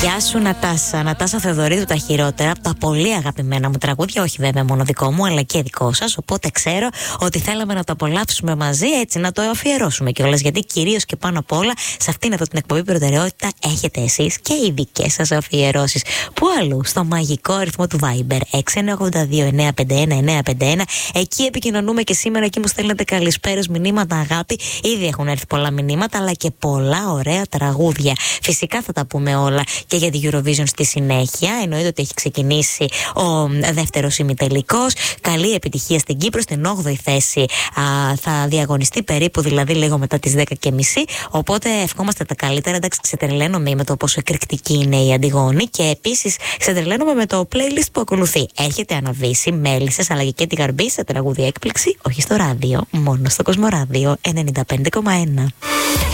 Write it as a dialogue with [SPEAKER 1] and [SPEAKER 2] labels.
[SPEAKER 1] Γεια σου Νατάσα. Νατάσα Θεοδωρίδου, τα χειρότερα από τα πολύ αγαπημένα μου τραγούδια. Όχι βέβαια μόνο δικό μου, αλλά και δικό σας. Οπότε ξέρω ότι θέλαμε να το απολαύσουμε μαζί, έτσι να το αφιερώσουμε κιόλας. Γιατί κυρίως και πάνω απ' όλα σε αυτήν εδώ την εκπομπή προτεραιότητα έχετε εσείς και οι δικές σας αφιερώσεις. Πού αλλού? Στο μαγικό αριθμό του Viber 692-951-951. Εκεί επικοινωνούμε και σήμερα. Εκεί μου στέλνετε καλησπέρες, μηνύματα, αγάπη. Ήδη έχουν έρθει πολλά μηνύματα, αλλά και πολλά ωραία τραγούδια. Φυσικά θα τα πούμε όλα και για την Eurovision στη συνέχεια. Εννοείται ότι έχει ξεκινήσει ο δεύτερος ημιτελικός. Καλή επιτυχία στην Κύπρο. Στην 8η θέση θα διαγωνιστεί περίπου, δηλαδή λίγο μετά τις 10:30. Οπότε ευχόμαστε τα καλύτερα. Εντάξει, ξετρελαίνομαι με το πόσο εκρηκτική είναι η Αντιγόνη και επίσης ξετρελαίνομαι με το playlist που ακολουθεί. Έχετε αναβήσει Μέλισσες αλλά και τη Γαρμπή σε τραγούδια έκπληξη, όχι στο ράδιο, μόνο στο Κοσμοράδιο 95,1.